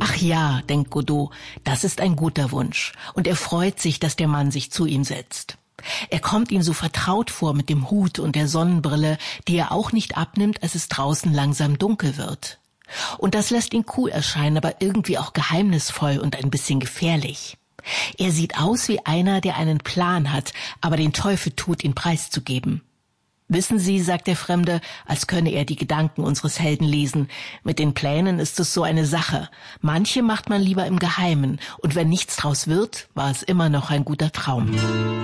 Ach ja, denkt Godot, das ist ein guter Wunsch. Und er freut sich, dass der Mann sich zu ihm setzt. Er kommt ihm so vertraut vor mit dem Hut und der Sonnenbrille, die er auch nicht abnimmt, als es draußen langsam dunkel wird. Und das lässt ihn cool erscheinen, aber irgendwie auch geheimnisvoll und ein bisschen gefährlich. Er sieht aus wie einer, der einen Plan hat, aber den Teufel tut, ihn preiszugeben. Wissen Sie, sagt der Fremde, als könne er die Gedanken unseres Helden lesen, mit den Plänen ist es so eine Sache. Manche macht man lieber im Geheimen, und wenn nichts draus wird, war es immer noch ein guter Traum.